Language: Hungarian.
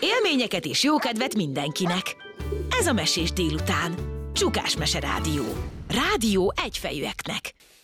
Élményeket és jókedvet mindenkinek. Ez a Mesés délután. Csukás Mese Rádió. Rádió egyfejűeknek.